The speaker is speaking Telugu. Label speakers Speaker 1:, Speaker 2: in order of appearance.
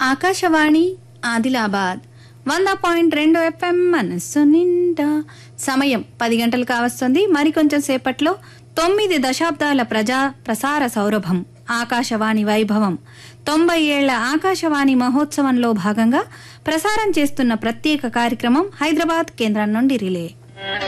Speaker 1: ఆకాశవాణి ఆదిలాబాద్ 100.2 FM మనస్సు నిండా. సమయం 10 గంటలు కావస్తుంది. మరికొంచెం సేపట్లో 9 దశాబ్దాల ప్రసార సౌరభం ఆకాశవాణి వైభవం 90 ఏళ్ల ఆకాశవాణి మహోత్సవంలో భాగంగా ప్రసారం చేస్తున్న ప్రత్యేక కార్యక్రమం హైదరాబాద్ కేంద్రం నుండి రిలే.